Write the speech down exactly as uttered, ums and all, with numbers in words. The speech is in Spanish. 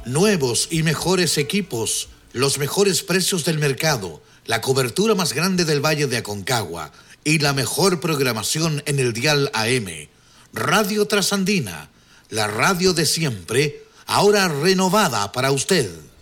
Nuevos y mejores equipos, los mejores precios del mercado, la cobertura más grande del Valle de Aconcagua y la mejor programación en el dial A M. Radio Trasandina, la radio de siempre, ahora renovada para usted.